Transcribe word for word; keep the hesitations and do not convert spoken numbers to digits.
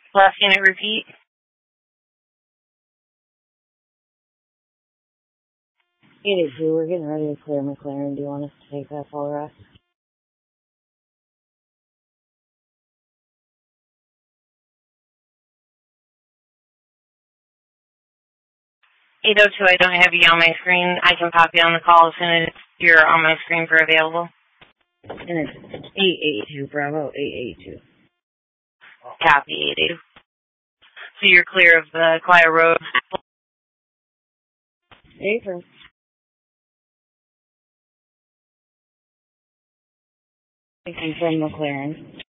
Last unit repeat. eight eight two, we're getting ready to clear McLaren. Do you want us to take that full rest? eight oh two, I don't have you on my screen. I can pop you on the call as soon as you're on my screen for available. And it's eight eight two, Bravo, eight eight two. Copy, eight eight two. So you're clear of the Clio Road. April. Thank you from McLaren.